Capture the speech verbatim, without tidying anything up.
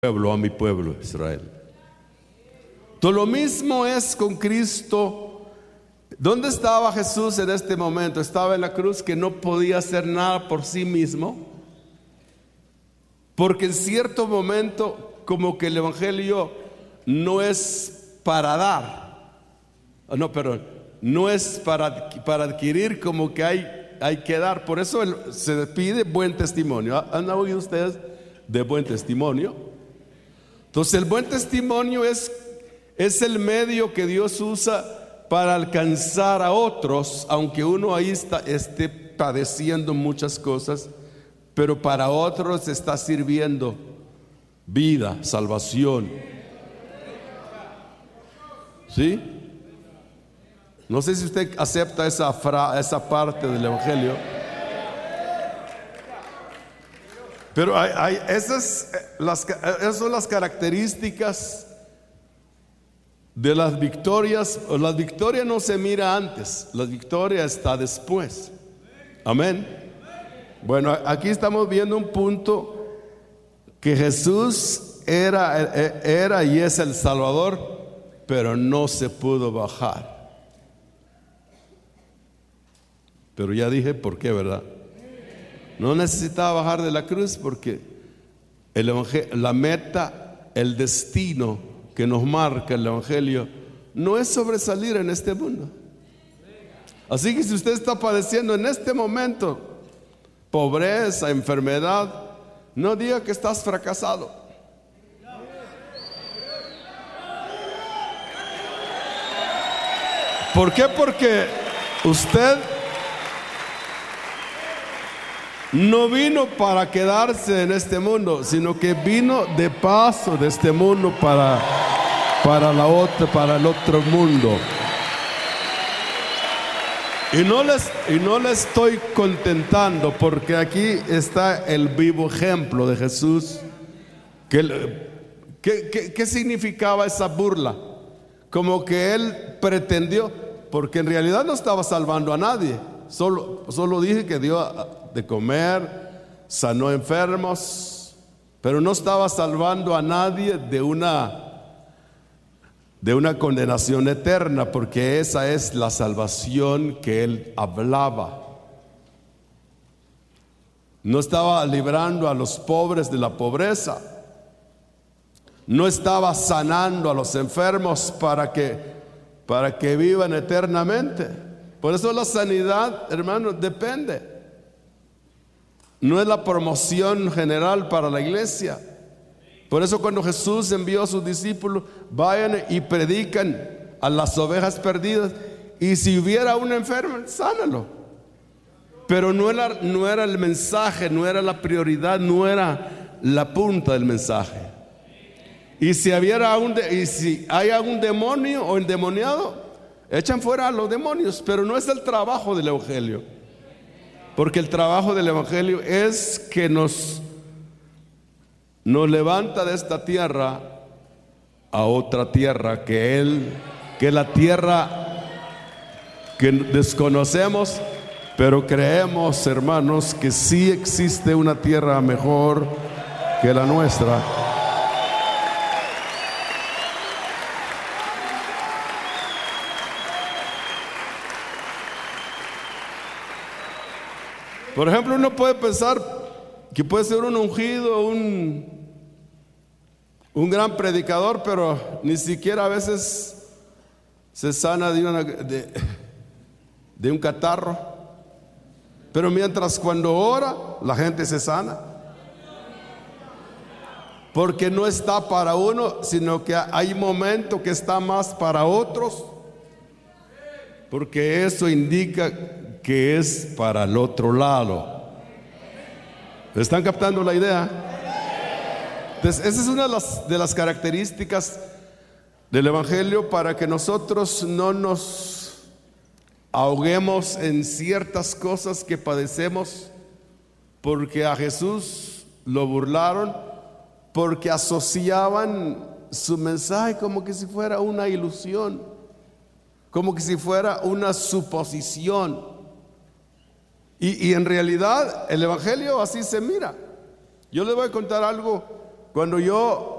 pueblo, a mi pueblo Israel. Todo lo mismo es con Cristo. ¿Dónde estaba Jesús en este momento? Estaba en la cruz, que no podía hacer nada por sí mismo, porque en cierto momento como que el evangelio no es para dar, no, perdón, no es para, para adquirir, como que hay, hay que dar. Por eso el, se pide buen testimonio. ¿Han oído ustedes de buen testimonio? Entonces el buen testimonio es, es el medio que Dios usa para alcanzar a otros, aunque uno ahí está, esté padeciendo muchas cosas, pero para otros está sirviendo vida, salvación. ¿Sí? No sé si usted acepta esa, fra, esa parte del evangelio, pero hay, hay esas, las, esas son las características de las victorias. Las victorias no se mira antes, la victoria está después. Amén. Bueno, aquí estamos viendo un punto, que Jesús era, era y es el Salvador, pero no se pudo bajar. Pero ya dije por qué, ¿verdad? No necesitaba bajar de la cruz, porque el evangelio, la meta, el destino que nos marca el evangelio no es sobresalir en este mundo. Así que si usted está padeciendo en este momento pobreza, enfermedad, no diga que estás fracasado. ¿Por qué? Porque usted no vino para quedarse en este mundo, sino que vino de paso de este mundo para, para la otra, para el otro mundo. Y no les, y no les estoy contentando, porque aquí está el vivo ejemplo de Jesús. ¿Qué, qué, qué, qué significaba esa burla? Como que él pretendió, porque en realidad no estaba salvando a nadie. Solo, solo dije que dio de comer, sanó enfermos, pero no estaba salvando a nadie de una de una condenación eterna, porque esa es la salvación que él hablaba. No estaba librando a los pobres de la pobreza, no estaba sanando a los enfermos para que para que vivan eternamente. Por eso la sanidad, hermanos, depende. No es la promoción general para la iglesia. Por eso cuando Jesús envió a sus discípulos, vayan y predican a las ovejas perdidas, y si hubiera un enfermo, sánalo. Pero no era, no era el mensaje, no era la prioridad, no era la punta del mensaje. Y si, hubiera un de, y si hay algún demonio o endemoniado, echan fuera a los demonios, pero no es el trabajo del evangelio. Porque el trabajo del evangelio es que nos, nos levanta de esta tierra a otra tierra, que él, que la tierra que desconocemos, pero creemos, hermanos, que sí existe una tierra mejor que la nuestra. Por ejemplo, uno puede pensar que puede ser un ungido, un, un gran predicador, pero ni siquiera a veces se sana de, una, de, de un catarro. Pero mientras cuando ora, la gente se sana. Porque no está para uno, sino que hay momentos que está más para otros. Porque eso indica que es para el otro lado. ¿Están captando la idea? Entonces, esa es una de las, de las características del evangelio, para que nosotros no nos ahoguemos en ciertas cosas que padecemos, porque a Jesús lo burlaron, porque asociaban su mensaje como que si fuera una ilusión, como que si fuera una suposición. Y, y en realidad el evangelio así se mira. Yo les voy a contar algo. Cuando yo